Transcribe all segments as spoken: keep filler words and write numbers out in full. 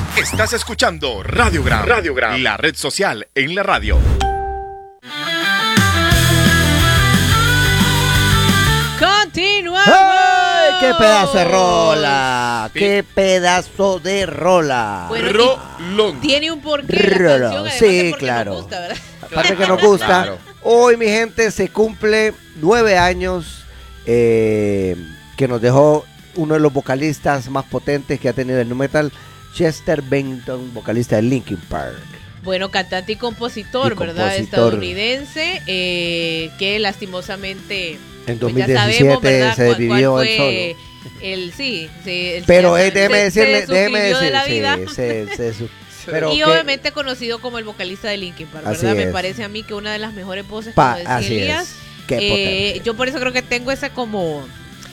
Estás escuchando Radiogram, Radiogram, la red social en la radio. ¡Continuamos! ¡Ay, qué pedazo de rola! ¡Qué pedazo de rola! Bueno, Rolón. Tiene un porqué Rolón. la canción, además Sí, de porque claro. nos gusta, ¿verdad? Aparte que nos gusta. Claro. Hoy, mi gente, se cumple nueve años eh, que nos dejó uno de los vocalistas más potentes que ha tenido el nu metal, Chester Bennington, vocalista de Linkin Park. Bueno, cantante y compositor, Y ¿verdad? compositor. Estadounidense, eh, que lastimosamente En pues dos mil ya sabemos, diecisiete ¿verdad? se cuál- desvivió cuál él fue solo. El, sí, sí, el- Pero se- eh, déjeme se- decirle, se déjeme suscribió de la decir, vida. sí, se- se su- pero y que- obviamente conocido como el vocalista de Linkin Park, Así ¿verdad? Me es. parece a mí que una de las mejores voces, Pa- como decía así Elías. es. Qué Eh, potente. yo por eso creo que tengo esa como,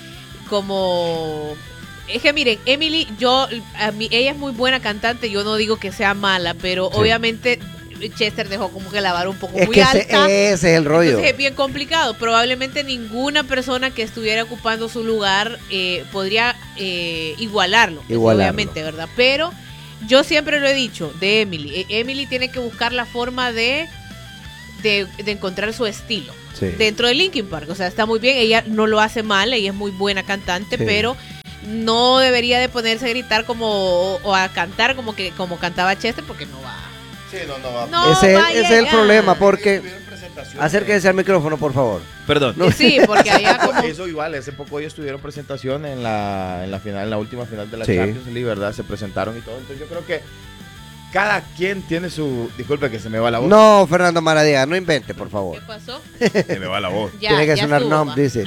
como, es que miren, Emily, yo, a mí, ella es muy buena cantante, yo no digo que sea mala, pero Sí. obviamente Chester dejó como que la vara un poco Es muy que ese, alta. ese es el rollo. Entonces es bien complicado. Probablemente ninguna persona que estuviera ocupando su lugar eh, podría eh, igualarlo, Igualarlo. obviamente, ¿verdad? Pero yo siempre lo he dicho de Emily. Eh, Emily tiene que buscar la forma de, de, de encontrar su estilo Sí. dentro de Linkin Park. O sea, está muy bien. Ella no lo hace mal. Ella es muy buena cantante, Sí. pero no debería de ponerse a gritar como o, o a cantar como que como cantaba Chester, porque no va. Sí, no, no va. No, ese, vaya ese es el ya. problema, porque... Acérquese al micrófono, por favor. Perdón. No. Sí, porque allá como... Eso igual, hace poco ellos tuvieron presentación en la, en la final, en la última final de la Sí. Champions League, ¿verdad? Se presentaron y todo. Entonces yo creo que cada quien tiene su... Disculpe que se me va la voz. No, Fernando Maradiaga, no invente, por favor. ¿Qué pasó? Se me va la voz. Ya, Tiene que ya sonar estuvo, nom, va. dice.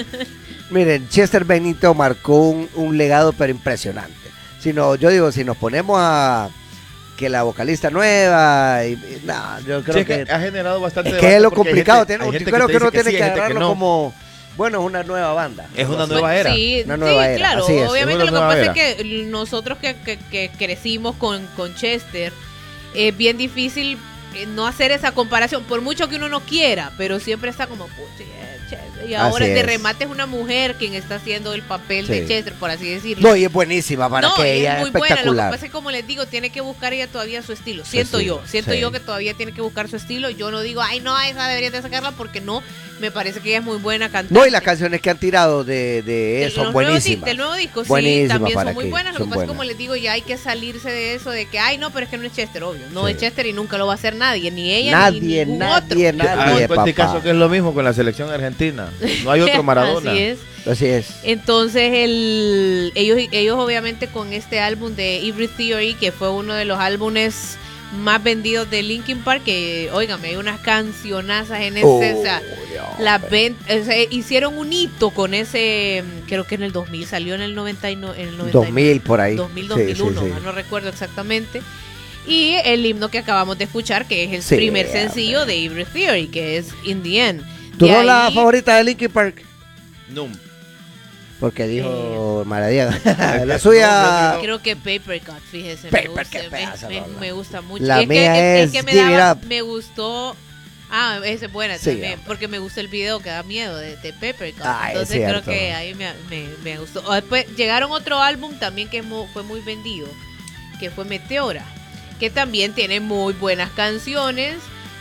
Miren, Chester Bennington marcó un, un legado pero impresionante. Si no, yo digo, si nos ponemos a que la vocalista nueva, y, y, no, yo creo Sí, es que, que ha generado bastante es debate que es lo porque hay complicado. gente- tiene- hay yo gente creo te que uno dice tiene sí, que hay gente agarrarlo no. como, bueno, es una nueva banda. Es una Algo nueva así. era. Sí, Una nueva sí, era, claro. así es. Obviamente Es una lo que nueva pasa era. es que nosotros que, que- que crecimos con, con Chester, es bien difícil eh, no hacer esa comparación, por mucho que uno no quiera, pero siempre está como, "Puchi, eh, Chester". Y ahora Así de es. remate es una mujer quien está haciendo el papel Sí. de Chester, por así decirlo. No, y es buenísima para No, que y ella es muy es buena. Lo que espectacular. pasa es que, como les digo, tiene que buscar ella todavía su estilo. Siento estilo, yo, siento sí. yo que todavía tiene que buscar su estilo. Yo no digo, ay, no, esa deberías de sacarla, porque no, me parece que ella es muy buena cantante. No, y las canciones que han tirado de, de De él son los nuevos di- buenísimas. del nuevo disco, sí, Buenísimas también para son muy que- buenas. Lo son que pasa es, buenas. como les digo, ya hay que salirse de eso de que, ay, no, pero es que no es Chester, obvio. No Sí. es Chester y nunca lo va a hacer nadie, ni ella Nadie, ni ningún nadie, otro. nadie. Ah, en papá. este caso que es lo mismo con la selección argentina. No hay otro Maradona. Así es. Así es. Entonces el, ellos, ellos obviamente con este álbum de Every Theory, que fue uno de los álbumes más vendidos de Linkin Park, que óigame, hay unas cancionazas en ese, Oh, o sea, Dios, la hombre. ven- o sea, hicieron un hito con ese, creo que en el dos mil, salió en el noventa y nueve, en el noventa y nueve, dos mil por ahí. dos mil, Sí, dos mil uno, sí, sí. no recuerdo exactamente. Y el himno que acabamos de escuchar, que es el Sí, primer hombre. sencillo de Every Theory, que es In the End. ¿Tu De rola ahí- favorita de Linkin Park? No. Porque Eh, dijo Maradiaga. La suya. Creo que Paper Cut, fíjese, Paper, me, gusta, qué me- pedazo me- rola. me gusta mucho. La es mía que, es que me, Give It daba- Up. me gustó. Ah, esa es buena Sí, también, hombre. porque me gusta el video que da miedo de, de Paper Cut. Ah, es Entonces creo cierto. que ahí me, me, me gustó. O Después llegaron otro álbum también que mu- fue muy vendido, que fue Meteora, que también tiene muy buenas canciones.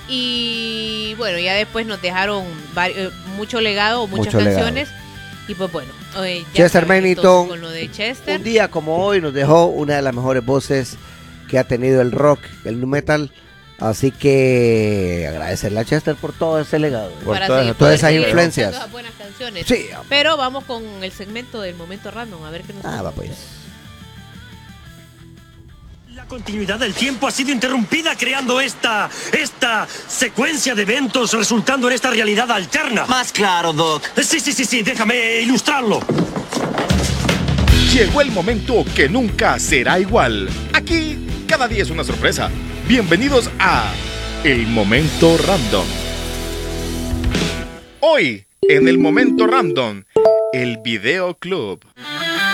Y bueno, ya después nos dejaron vari- eh, mucho legado, muchas Mucho legado. canciones. Y pues bueno, eh, ya Chester saben, Bennington, entonces, con lo de Chester. Un día como hoy nos dejó una de las mejores voces que ha tenido el rock, el nu metal. Así que agradecerle a Chester por todo ese legado. Por para todas- seguir- todas poder esas seguir influencias. escuchando esas buenas canciones. Sí, hombre. Pero vamos con el segmento del momento random, a ver qué nos Ah, va pues. La continuidad del tiempo ha sido interrumpida creando esta, esta secuencia de eventos resultando en esta realidad alterna. Más claro, Doc. Sí, sí, sí, sí, déjame ilustrarlo. Llegó el momento que nunca será igual. Aquí, cada día es una sorpresa. Bienvenidos a El Momento Random. Hoy, en El Momento Random, el Video Club.